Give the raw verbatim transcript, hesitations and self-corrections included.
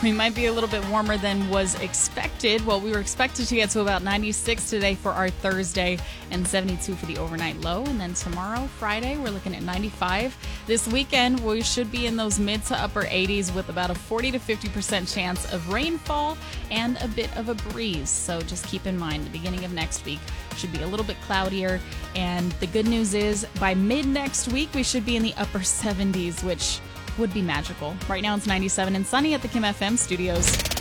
we might be a little bit warmer than was expected. Well, we were expected to get to about ninety-six today for our Thursday and seventy-two for the overnight low. And then tomorrow, Friday, we're looking at ninety-five. This weekend, we should be in those mid to upper eighties with about a forty to fifty percent chance of rainfall and a bit of a breeze. So just keep in mind, the beginning of next week should be a little bit cloudier. And the good news is by mid next week, we should be in the upper seventies, which would be magical. Right now it's ninety-seven and sunny at the Kim F M studios.